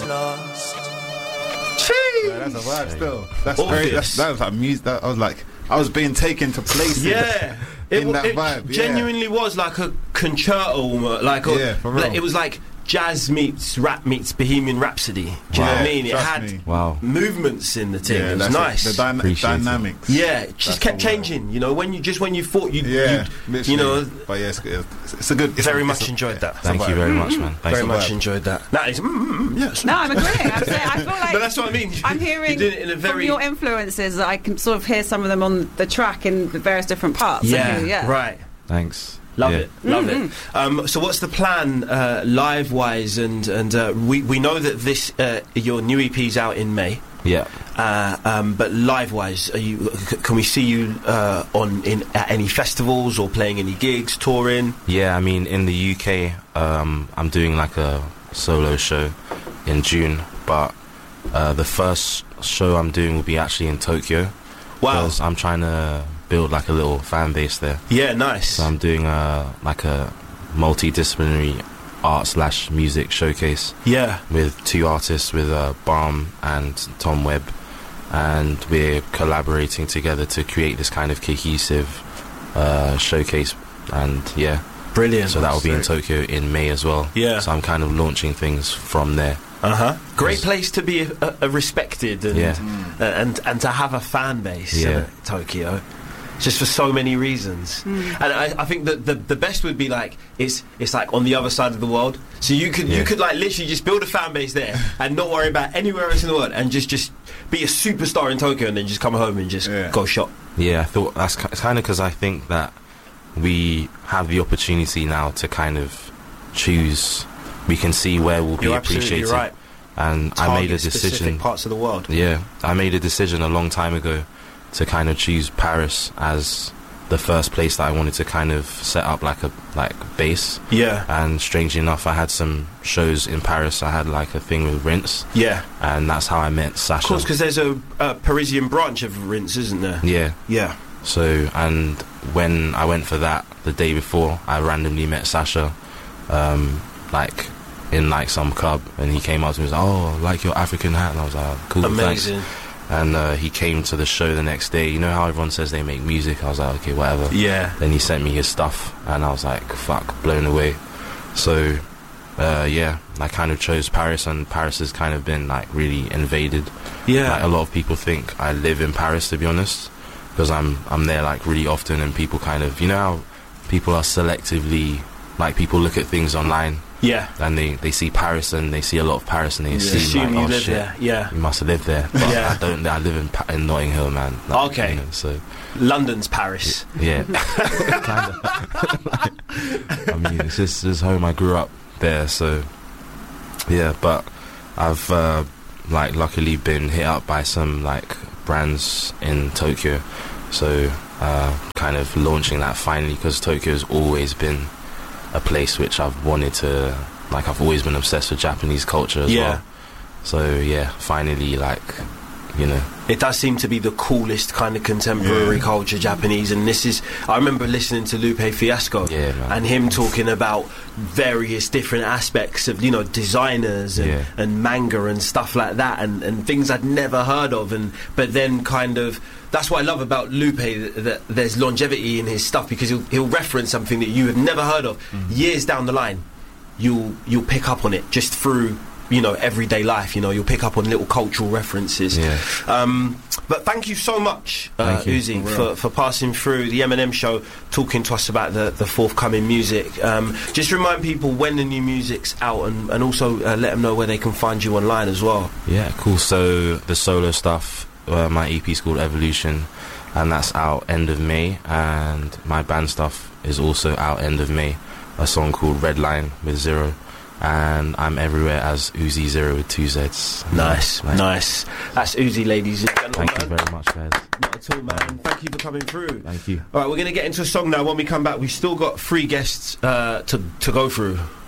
lost. Yeah, that's a vibe still. That's very. That was like music. I was like, I was being taken to places. Yeah, it vibe. Genuinely was like a concerto, like it was like jazz meets rap meets Bohemian Rhapsody. Do you know what I mean? It had movements in the thing. It was nice. The dynamics. Yeah, it just kept changing. You know, when you thought you know. But yeah, it's a good. Very much enjoyed that. Thank you very much, man. Very much enjoyed that. Yes. No, I'm agreeing. I feel like. But that's what I mean. I'm hearing from your influences. I can sort of hear some of them on the track in the various different parts. Yeah. Right. Thanks. Love it. So what's the plan live wise, and we know that this your new EP's out in May. Yeah. But live wise, can we see you at any festivals or playing any gigs, touring? Yeah, I mean in the UK, I'm doing like a solo show in June, but the first show I'm doing will be actually in Tokyo. Wow. Because I'm trying to build like a little fan base there. Yeah, nice. So I'm doing like a multidisciplinary art/music showcase. Yeah. With 2 artists, with Balm and Tom Webb, and we're collaborating together to create this kind of cohesive showcase. And yeah, brilliant. So that will be in Tokyo in May as well. Yeah. So I'm kind of launching things from there. Great place to be respected and to have a fan base. Tokyo. Just for so many reasons. And I think that the best would be like it's like on the other side of the world, so you could like literally just build a fan base there and not worry about anywhere else in the world, and just be a superstar in Tokyo and then just come home and just go shop. I thought that's kind of because I think that we have the opportunity now to kind of choose. We can see where we'll be appreciated. Right. And I made a decision. Specific parts of the world. Yeah, I made a decision a long time ago to kind of choose Paris as the first place that I wanted to kind of set up like base. Yeah. And strangely enough, I had some shows in Paris. I had like a thing with Rinse. Yeah. And that's how I met Sasha. Of course, because there's a Parisian branch of Rinse, isn't there? Yeah. Yeah. So, and when I went for that, the day before, I randomly met Sasha, like in like some club, and he came up to me and was like, "Oh, like your African hat," and I was like, "Cool, amazing." Thanks. And he came to the show the next day. You know how everyone says they make music? I was like, okay, whatever. Yeah. Then he sent me his stuff, and I was like, fuck, blown away. So, I kind of chose Paris, and Paris has kind of been like really invaded. Yeah. Like, a lot of people think I live in Paris, to be honest, because I'm there like really often, and people kind of, you know how people are selectively, like people look at things online. Yeah. And they see Paris, and they see a lot of Paris, and they assume like, oh shit, there. Yeah. You must have lived there. But I don't. I live in Notting Hill, man. Like, okay. You know, so London's Paris. Yeah. Kind of. I mean, it's just home. I grew up there, so yeah. But I've like luckily been hit up by some like brands in Tokyo, so kind of launching that finally, because Tokyo's always been a place which I've wanted to, like, I've always been obsessed with Japanese culture as well. So yeah, finally, like, you know, it does seem to be the coolest kind of contemporary culture, Japanese. And this is, I remember listening to Lupe Fiasco and him talking about various different aspects of, you know, designers and manga and stuff like that, and things I'd never heard of, but then kind of, that's what I love about Lupe, that there's longevity in his stuff, because he'll reference something that you have never heard of. Years down the line, you'll pick up on it just through, you know, everyday life. You know, you'll pick up on little cultural references. But thank you so much, Uzi, for passing through the M&M show, talking to us about the forthcoming music. Just remind people when the new music's out, and also let them know where they can find you online as well. Yeah, cool. So the solo stuff, my EP's called Evolution, and that's out end of May, and my band stuff is also out end of May, a song called Red Line with Zero, and I'm everywhere as Uzi Zero with 2 Z's. Nice. That's Uzi, ladies and gentlemen. Thank you very much, guys. Not at all, man. Thank you for coming through. Thank you. Alright, we're going to get into a song now. When we come back, we've still got 3 guests to go through.